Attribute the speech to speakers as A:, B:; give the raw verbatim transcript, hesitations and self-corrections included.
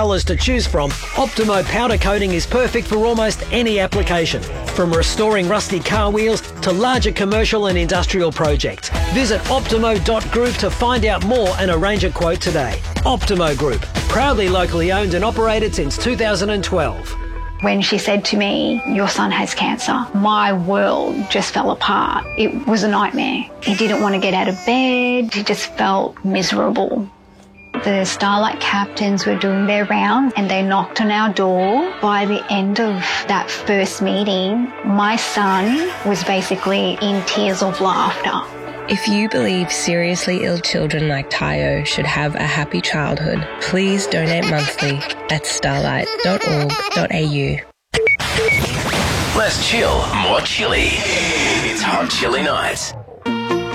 A: colours to choose from, Optimo powder coating is perfect for almost any application, from restoring rusty car wheels to larger commercial and industrial projects. Visit optimo dot group to find out more and arrange a quote today. Optimo Group, proudly locally owned and operated since two thousand twelve.
B: When she said to me, your son has cancer, my world just fell apart. It was a nightmare. He didn't want to get out of bed. He just felt miserable. The Starlight captains were doing their round and they knocked on our door. By the end of that first meeting, my son was basically in tears of laughter.
C: If you believe seriously ill children like Tayo should have a happy childhood, please donate monthly at starlight dot org dot a u.
D: Less chill, more chilly. It's Hot Chili Nights.